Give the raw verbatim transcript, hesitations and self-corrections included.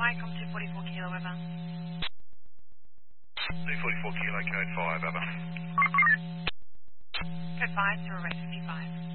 Mike, come two forty-four kilo, over. two forty-four kilo, code five, over. Code five, zero rate fifty-five.